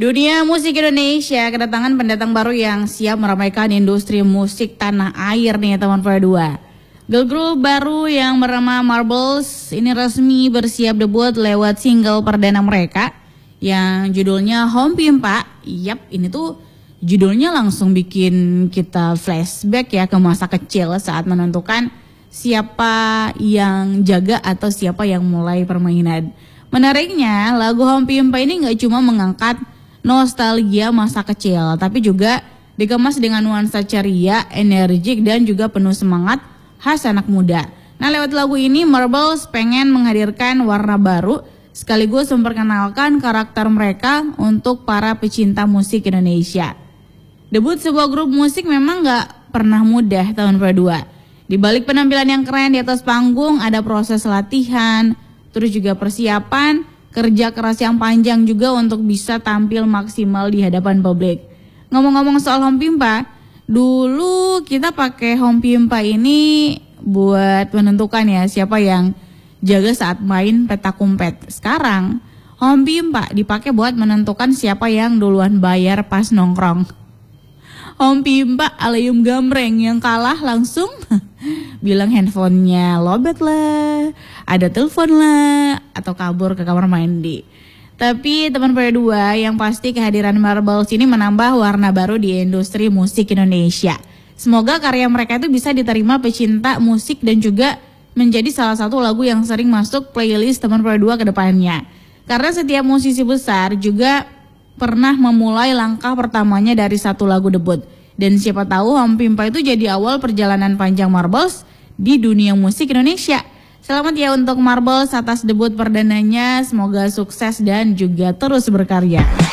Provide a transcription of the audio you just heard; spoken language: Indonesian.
Dunia musik Indonesia kedatangan pendatang baru yang siap meramaikan industri musik tanah air nih teman Pro2. Girl group baru yang bernama Marbles ini resmi bersiap debut lewat single perdana mereka yang judulnya Home Pimpa. Yap, ini tuh judulnya langsung bikin kita flashback ya ke masa kecil saat menentukan siapa yang jaga atau siapa yang mulai permainan. Menariknya lagu Home Pimpa ini gak cuma mengangkat nostalgia masa kecil, tapi juga dikemas dengan nuansa ceria, energik, dan juga penuh semangat khas anak muda. Nah, lewat lagu ini Marbles pengen menghadirkan warna baru sekaligus memperkenalkan karakter mereka untuk para pecinta musik Indonesia. Debut sebuah grup musik memang gak pernah mudah tahun Pro2. Di balik penampilan yang keren di atas panggung ada proses latihan, terus juga persiapan, kerja keras yang panjang juga untuk bisa tampil maksimal di hadapan publik. Ngomong-ngomong soal Home Pimpa, dulu kita pakai Home Pimpa ini buat menentukan ya siapa yang jaga saat main petak umpet. Sekarang Home Pimpa dipakai buat menentukan siapa yang duluan bayar pas nongkrong. Home Pimpa alium gambreng, yang kalah langsung bilang handphonenya lobet lah, ada telepon lah, atau kabur ke kamar mandi. Tapi teman Pro2, yang pasti kehadiran Marbles ini menambah warna baru di industri musik Indonesia. Semoga karya mereka itu bisa diterima pecinta musik dan juga menjadi salah satu lagu yang sering masuk playlist teman Pro2 ke depannya. Karena setiap musisi besar juga pernah memulai langkah pertamanya dari satu lagu debut. Dan siapa tahu Home Pimpa itu jadi awal perjalanan panjang Marbles di dunia musik Indonesia. Selamat ya untuk Marbles atas debut perdananya, semoga sukses dan juga terus berkarya.